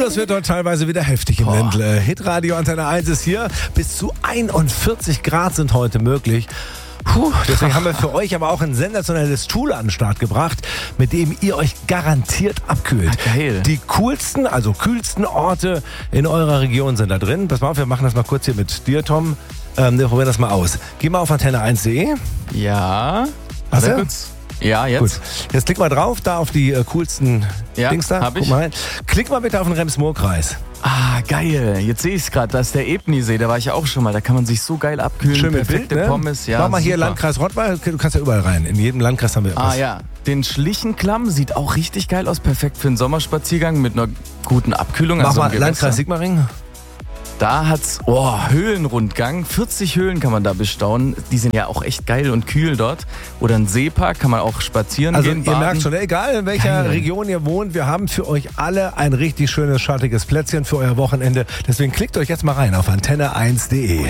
das wird dort teilweise wieder heftig im Ländle. Hitradio Antenne 1 ist hier. Bis zu 41 Grad sind heute möglich. Deswegen haben wir für euch aber auch ein sensationelles Tool an den Start gebracht, mit dem ihr euch garantiert abkühlt. Geil. Die coolsten, also kühlsten Orte in eurer Region sind da drin. Pass mal auf, wir machen das mal kurz hier mit dir, Tom. Wir probieren das mal aus. Geh mal auf antenne1.de. Ja. Hast du? Ja, jetzt. Gut. Jetzt klick mal drauf, da auf die coolsten Dings da. Hab ich. Guck mal rein. Klick mal bitte auf den Rems-Murr-Kreis. Ah, geil. Jetzt sehe ich es gerade. Das ist der Ebnisee. Da war ich ja auch schon mal. Da kann man sich so geil abkühlen. Schön mit Perfekte Bild, ne? Pommes. Ja, mach mal hier super. Landkreis Rottweil. Du kannst ja überall rein. In jedem Landkreis haben wir was. Ah ja, den Schlichenklamm sieht auch richtig geil aus. Perfekt für einen Sommerspaziergang mit einer guten Abkühlung. Mach also mal Landkreis Sigmaringen. Da hat's, Höhlenrundgang. 40 Höhlen kann man da bestaunen. Die sind ja auch echt geil und kühl dort. Oder ein Seepark, kann man auch spazieren Also gehen, ihr baden. merkt schon, egal in welcher Geil. Region ihr wohnt, wir haben für euch alle ein richtig schönes, schattiges Plätzchen für euer Wochenende. Deswegen klickt euch jetzt mal rein auf antenne1.de.